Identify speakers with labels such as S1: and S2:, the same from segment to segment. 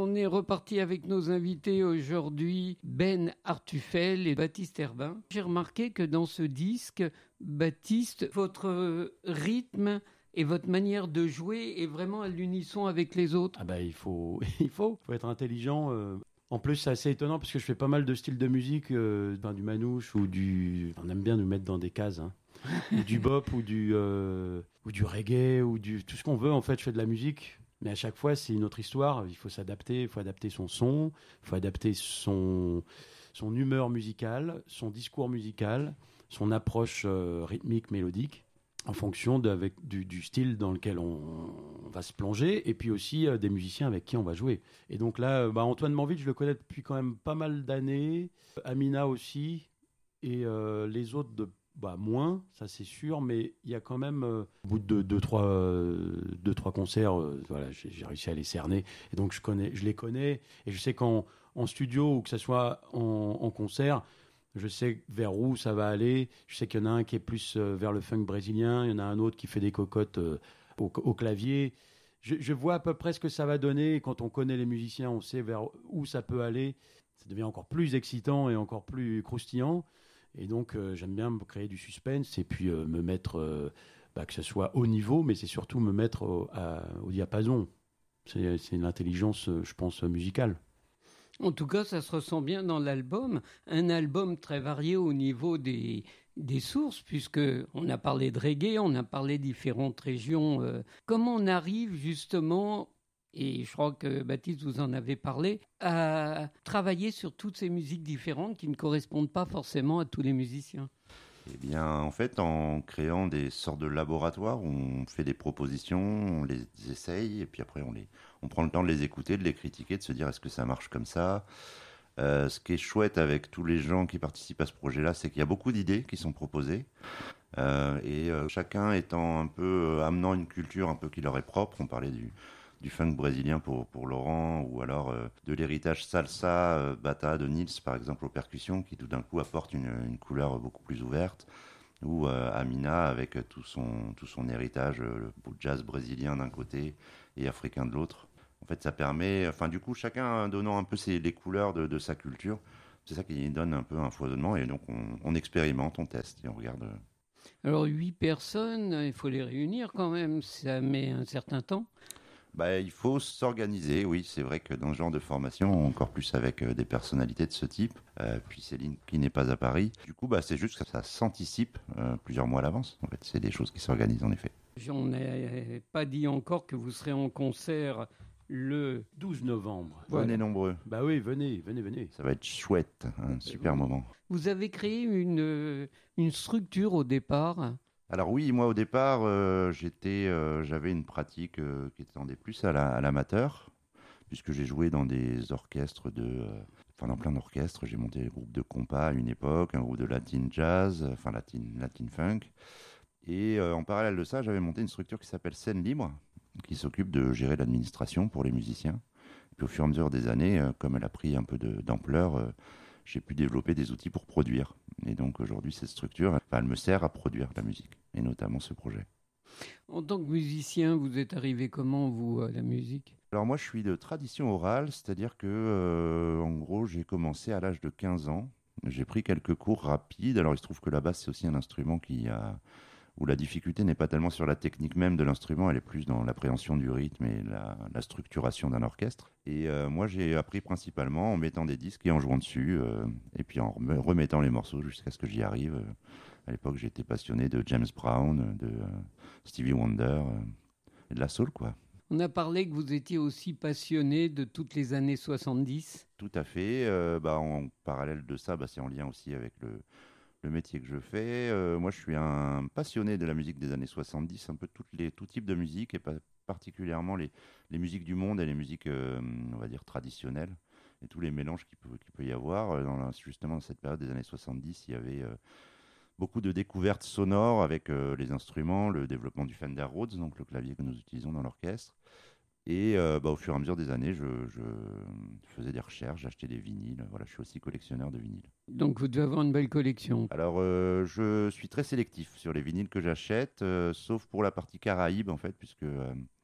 S1: On est reparti avec nos invités aujourd'hui, Ben Artufel et Baptiste Herbin. J'ai remarqué que dans ce disque, Baptiste, votre rythme et votre manière de jouer est vraiment à l'unisson avec les autres.
S2: Ah bah il faut être intelligent. En plus, c'est assez étonnant parce que je fais pas mal de styles de musique, du manouche ou on aime bien nous mettre dans des cases, hein. Ou du bop ou du reggae ou tout ce qu'on veut. En fait, je fais de la musique. Mais à chaque fois, c'est une autre histoire. Il faut s'adapter, il faut adapter son son, il faut adapter son humeur musicale, son discours musical, son approche rythmique, mélodique, en fonction du style dans lequel on va se plonger, et puis aussi des musiciens avec qui on va jouer. Et donc là, Antoine Manville, je le connais depuis quand même pas mal d'années, Amina aussi, et les autres moins, ça c'est sûr, mais il y a quand même, au bout de deux, trois concerts, voilà, j'ai réussi à les cerner. Et donc je les connais, et je sais qu'en studio ou que ce soit en concert, je sais vers où ça va aller. Je sais qu'il y en a un qui est plus vers le funk brésilien, il y en a un autre qui fait des cocottes au clavier. Je vois à peu près ce que ça va donner. Et quand on connaît les musiciens, on sait vers où ça peut aller. Ça devient encore plus excitant et encore plus croustillant. Et donc, j'aime bien créer du suspense et puis me mettre, que ce soit au niveau, mais c'est surtout me mettre au diapason. C'est l'intelligence, je pense, musicale.
S1: En tout cas, ça se ressent bien dans l'album. Un album très varié au niveau des sources, puisque on a parlé de reggae, on a parlé de différentes régions. Comment on arrive justement, et je crois que Baptiste vous en avait parlé, à travailler sur toutes ces musiques différentes qui ne correspondent pas forcément à tous les musiciens?
S3: Eh bien, en fait, en créant des sortes de laboratoires, on fait des propositions, on les essaye, et puis après, on prend le temps de les écouter, de les critiquer, de se dire est-ce que ça marche comme ça. Ce qui est chouette avec tous les gens qui participent à ce projet-là, c'est qu'il y a beaucoup d'idées qui sont proposées, et chacun étant un peu amenant une culture un peu qui leur est propre. On parlait du funk brésilien pour Laurent, ou alors de l'héritage salsa, bata de Nils par exemple aux percussions, qui tout d'un coup apporte une couleur beaucoup plus ouverte, ou Amina avec tout son héritage, le jazz brésilien d'un côté et africain de l'autre. En fait, ça permet, du coup, chacun donnant un peu les couleurs de sa culture, c'est ça qui donne un peu un foisonnement, et donc on expérimente, on teste et on regarde.
S1: Alors 8 personnes, il faut les réunir quand même, ça met un certain temps.
S3: Il faut s'organiser, oui, c'est vrai que dans ce genre de formation, encore plus avec des personnalités de ce type, puis Céline qui n'est pas à Paris, du coup, c'est juste que ça s'anticipe plusieurs mois à l'avance. En fait, c'est des choses qui s'organisent en effet.
S1: On n'a pas dit encore que vous serez en concert le
S2: 12 novembre.
S3: Voilà. Venez nombreux.
S2: Bah oui, venez.
S3: Ça va être chouette, un super moment.
S1: Vous avez créé une structure au départ.
S3: Alors oui, moi au départ, j'avais une pratique qui tendait plus à l'amateur, puisque j'ai joué dans des orchestres dans plein d'orchestres. J'ai monté un groupe de compas à une époque, un groupe de latin jazz, latin funk. Et en parallèle de ça, j'avais monté une structure qui s'appelle Scène Libre, qui s'occupe de gérer l'administration pour les musiciens. Et puis au fur et à mesure des années, comme elle a pris un peu d'ampleur, j'ai pu développer des outils pour produire. Et donc aujourd'hui, cette structure, elle me sert à produire de la musique, et notamment ce projet.
S1: En tant que musicien, vous êtes arrivé comment, vous, à la musique ?
S3: Alors moi, je suis de tradition orale, c'est-à-dire que, en gros, j'ai commencé à l'âge de 15 ans. J'ai pris quelques cours rapides. Alors il se trouve que la basse, c'est aussi un instrument où la difficulté n'est pas tellement sur la technique même de l'instrument, elle est plus dans l'appréhension du rythme et la structuration d'un orchestre. Et moi, j'ai appris principalement en mettant des disques et en jouant dessus, et puis en remettant les morceaux jusqu'à ce que j'y arrive. À l'époque, j'étais passionné de James Brown, de Stevie Wonder, et de la soul, quoi.
S1: On a parlé que vous étiez aussi passionné de toutes les années 70.
S3: Tout à fait. En parallèle de ça, c'est en lien aussi avec le métier que je fais. Moi, je suis un passionné de la musique des années 70, un peu tout type de musique, et pas particulièrement les musiques du monde et les musiques, on va dire, traditionnelles, et tous les mélanges qu'il peut y avoir. Justement, dans cette période des années 70, il y avait beaucoup de découvertes sonores avec les instruments, le développement du Fender Rhodes, donc le clavier que nous utilisons dans l'orchestre. Et au fur et à mesure des années, je faisais des recherches, j'achetais des vinyles. Voilà, je suis aussi collectionneur de vinyles.
S1: Donc vous devez avoir une belle collection.
S3: Alors, je suis très sélectif sur les vinyles que j'achète, sauf pour la partie Caraïbes, en fait, puisque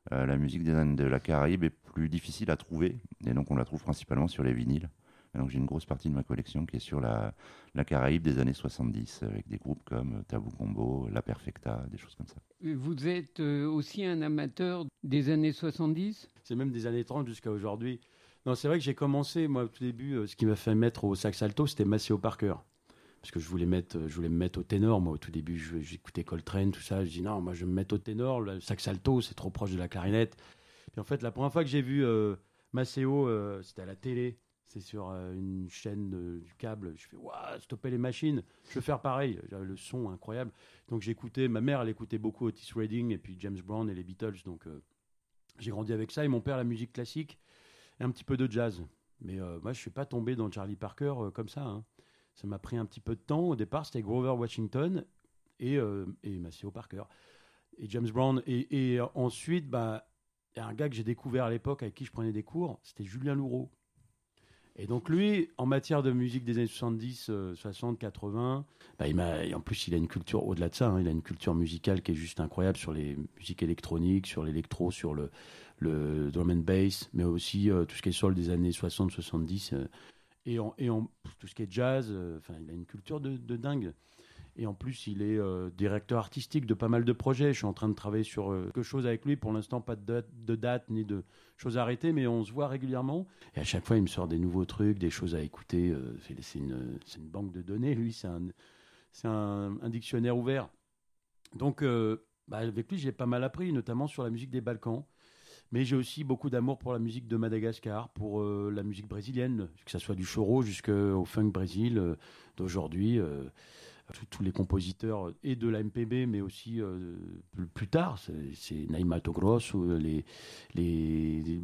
S3: La musique de la Caraïbe est plus difficile à trouver, et donc on la trouve principalement sur les vinyles. Et donc j'ai une grosse partie de ma collection qui est sur la Caraïbe des années 70, avec des groupes comme Tabou Combo, La Perfecta, des choses comme ça.
S1: Vous êtes aussi un amateur des années 70 ?
S2: C'est même des années 30 jusqu'à aujourd'hui. Non, c'est vrai que j'ai commencé, moi, au tout début, ce qui m'a fait mettre au sax alto, c'était Maceo Parker. Parce que je voulais me mettre au ténor. Moi, au tout début, j'écoutais Coltrane, tout ça. Je dis non, moi, je vais me mettre au ténor. Le sax alto, c'est trop proche de la clarinette. Puis en fait, la première fois que j'ai vu Maceo, c'était à la télé. C'est sur une chaîne du câble. Je fais, waouh, stopper les machines. Je veux faire pareil. J'avais le son incroyable. Donc j'écoutais, ma mère, elle écoutait beaucoup Otis Redding et puis James Brown et les Beatles. Donc j'ai grandi avec ça. Et mon père, la musique classique et un petit peu de jazz. Mais moi, je ne suis pas tombé dans Charlie Parker comme ça. Hein. Ça m'a pris un petit peu de temps. Au départ, c'était Grover Washington et Maceo Parker et James Brown. Et ensuite, bah, il y a un gars que j'ai découvert à l'époque avec qui je prenais des cours. C'était Julien Louraud. Et donc lui, en matière de musique des années 70, 60, 80, bah en plus il a une culture, au-delà de ça, hein, il a une culture musicale qui est juste incroyable sur les musiques électroniques, sur l'électro, sur le drum and bass, mais aussi tout ce qui est soul des années 60, 70, et tout ce qui est jazz, il a une culture de dingue. Et en plus, il est directeur artistique de pas mal de projets. Je suis en train de travailler sur quelque chose avec lui. Pour l'instant, pas de date ni de choses arrêtées, mais on se voit régulièrement. Et à chaque fois, il me sort des nouveaux trucs, des choses à écouter. C'est une banque de données. Lui, c'est un dictionnaire ouvert. Donc, avec lui, j'ai pas mal appris, notamment sur la musique des Balkans. Mais j'ai aussi beaucoup d'amour pour la musique de Madagascar, pour la musique brésilienne, que ce soit du choro jusqu'au funk Brésil d'aujourd'hui. Tous les compositeurs et de la MPB, mais aussi plus tard, c'est Ney Matogrosso, les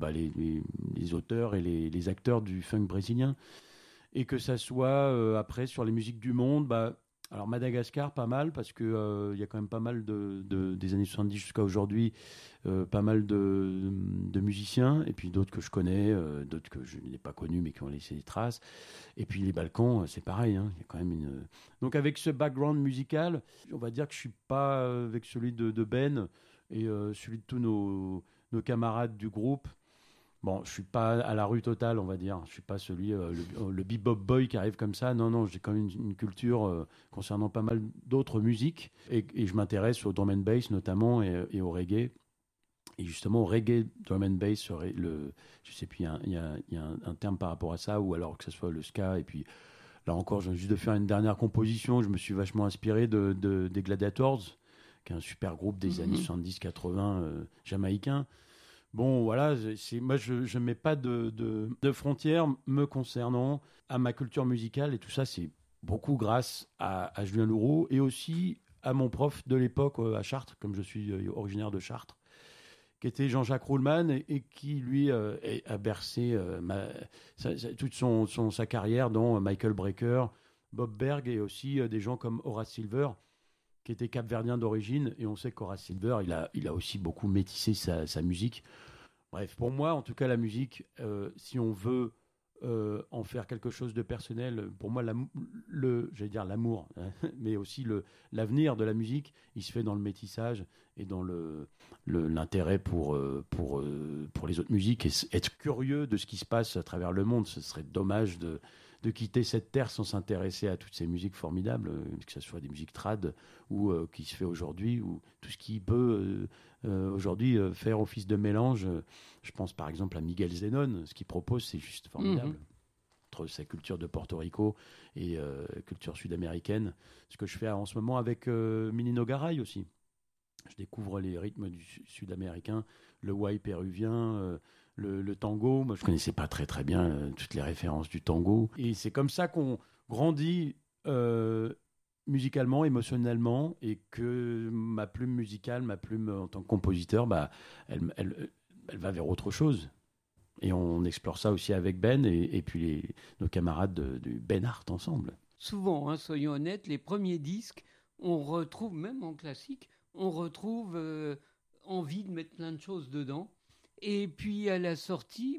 S2: auteurs et les acteurs du funk brésilien. Et que ça soit après sur les musiques du monde, alors Madagascar, pas mal, parce qu'il y a quand même pas mal des années 70 jusqu'à aujourd'hui, pas mal de musiciens, et puis d'autres que je connais, d'autres que je n'ai pas connus, mais qui ont laissé des traces. Et puis les Balkans, c'est pareil, hein, il y a quand même une... Donc avec ce background musical, on va dire que je ne suis pas avec celui de Ben et celui de tous nos camarades du groupe. Bon, je suis pas à la rue totale, on va dire. Je suis pas celui, le bebop boy qui arrive comme ça. Non, j'ai quand même une culture concernant pas mal d'autres musiques. Et je m'intéresse au drum and bass notamment et au reggae. Et justement, au reggae, drum and bass, je sais plus, il y a un terme par rapport à ça, ou alors que ce soit le ska. Et puis là encore, je viens juste de faire une dernière composition. Je me suis vachement inspiré des Gladiators, qui est un super groupe des années 70-80 jamaïcain. Bon, voilà, moi, je ne mets pas de frontières me concernant à ma culture musicale. Et tout ça, c'est beaucoup grâce à Julien Louraud et aussi à mon prof de l'époque à Chartres, comme je suis originaire de Chartres, qui était Jean-Jacques Roulman et qui, lui, a bercé toute sa carrière dans Michael Brecker, Bob Berg et aussi des gens comme Horace Silver, qui était capverdien d'origine, et on sait qu'Horace Silver, il a aussi beaucoup métissé sa musique. Bref, pour moi, en tout cas, la musique, si on veut en faire quelque chose de personnel, pour moi, j'allais dire l'amour, hein, mais aussi l'avenir de la musique, il se fait dans le métissage et dans l'intérêt pour les autres musiques, et être curieux de ce qui se passe à travers le monde. Ce serait dommage de quitter cette terre sans s'intéresser à toutes ces musiques formidables, que ce soit des musiques trad ou qui se fait aujourd'hui, ou tout ce qui peut aujourd'hui faire office de mélange. Je pense par exemple à Miguel Zenón. Ce qu'il propose, c'est juste formidable. Entre sa culture de Porto Rico et culture sud-américaine. Ce que je fais en ce moment avec Minino Garay aussi. Je découvre les rythmes du sud-américain, le wai péruvien, le tango. Moi, je ne connaissais pas très très bien toutes les références du tango. Et c'est comme ça qu'on grandit musicalement, émotionnellement, et que ma plume musicale, ma plume en tant que compositeur, elle va vers autre chose. Et on explore ça aussi avec Ben et puis nos camarades du Ben Art ensemble.
S1: Souvent, hein, soyons honnêtes, les premiers disques, on retrouve, même en classique, on retrouve envie de mettre plein de choses dedans. Et puis à la sortie,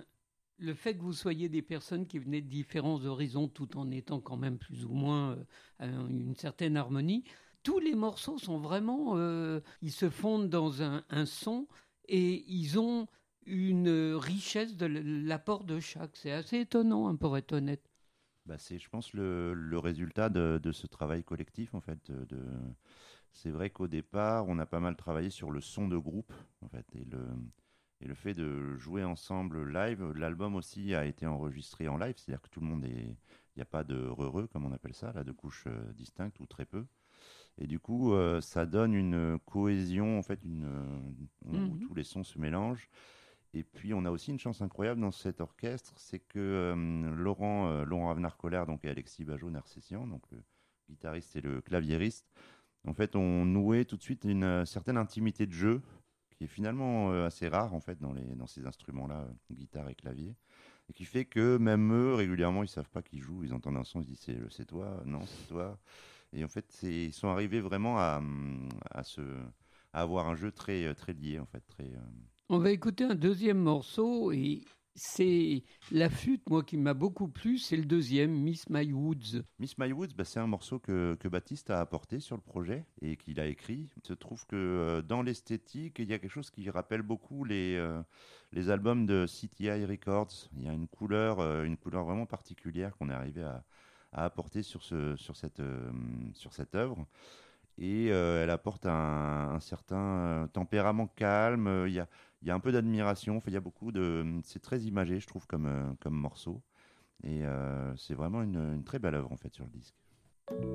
S1: le fait que vous soyez des personnes qui venaient de différents horizons tout en étant quand même plus ou moins à une certaine harmonie, tous les morceaux sont vraiment, ils se fondent dans un son et ils ont une richesse de l'apport de chaque. C'est assez étonnant, hein, pour être honnête.
S3: Bah, c'est, je pense, le résultat de ce travail collectif, en fait. C'est vrai qu'au départ, on a pas mal travaillé sur le son de groupe, en fait, et le fait de jouer ensemble live. L'album aussi a été enregistré en live, c'est-à-dire que tout le monde est, il n'y a pas de re-re, comme on appelle ça, là, de couches distinctes ou très peu. Et du coup, ça donne une cohésion, en fait, où
S1: Mhm.
S3: tous les sons se mélangent. Et puis, on a aussi une chance incroyable dans cet orchestre, c'est que Laurent Avenard-Colère donc, et Alexis Bajot-Narcessian, donc le guitariste et le claviériste, en fait, ont noué tout de suite une certaine intimité de jeu qui est finalement assez rare en fait dans ces instruments-là, guitare et clavier, et qui fait que même eux régulièrement ils savent pas qui joue, ils entendent un son, ils se disent c'est toi, non c'est toi, et en fait ils sont arrivés vraiment à avoir un jeu très lié en fait très.
S1: On va écouter un deuxième morceau et c'est la flûte, moi, qui m'a beaucoup plu. C'est le deuxième, Miss My Woods.
S3: Miss My Woods, bah, c'est un morceau que Baptiste a apporté sur le projet et qu'il a écrit. Il se trouve que dans l'esthétique, il y a quelque chose qui rappelle beaucoup les albums de CTI Records. Il y a une couleur vraiment particulière qu'on est arrivé à apporter sur cette œuvre. Et elle apporte un certain tempérament calme. Il y a un peu d'admiration. Enfin, il y a beaucoup de. C'est très imagé, je trouve, comme morceau. Et c'est vraiment une très belle œuvre en fait sur le disque.